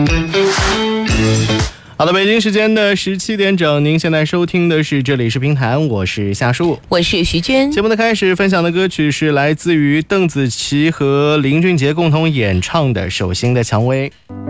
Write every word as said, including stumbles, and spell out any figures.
好的，北京时间的十七点整，您现在收听的是这里是评弹，我是夏树， 我是徐娟。 节目的开始分享的歌曲是来自于邓紫棋和林俊杰共同演唱的《手心的蔷薇》。